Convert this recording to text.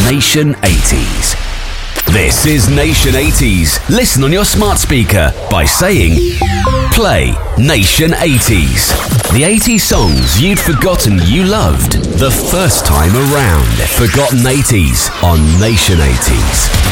Nation 80s. This is Nation 80s. Listen on your smart speaker by saying, play Nation 80s. The 80s songs you'd forgotten you loved the first time around. Forgotten 80s on Nation 80s.